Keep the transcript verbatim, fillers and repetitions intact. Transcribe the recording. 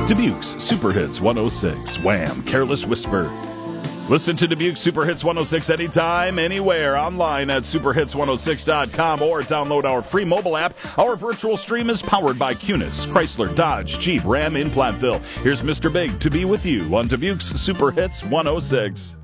Dubuque's Super Hits one oh six. Wham! Careless Whisper. Listen to Dubuque Super Hits one oh six anytime, anywhere, online at super hits one oh six dot com or download our free mobile app. Our virtual stream is powered by Cunis, Chrysler, Dodge, Jeep, Ram in Platteville. Here's Mister Big to be with you on Dubuque's Super Hits one oh six.